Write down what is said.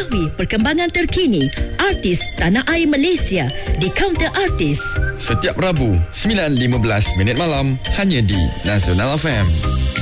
Ketahui perkembangan terkini artis tanah air Malaysia di Counter Artis. Setiap Rabu 9.15 malam hanya di Nasional FM.